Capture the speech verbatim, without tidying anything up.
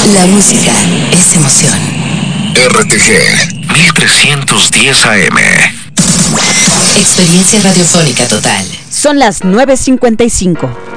La música es emoción. R T G mil trescientos diez A M. Experiencia radiofónica total. Son las nueve cincuenta y cinco.